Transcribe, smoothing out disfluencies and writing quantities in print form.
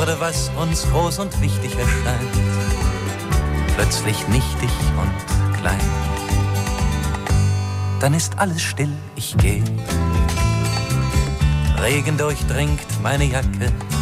wurde, was uns groß und wichtig erscheint, plötzlich nichtig und klein. Dann ist alles still, ich geh. Regen durchdringt meine Jacke,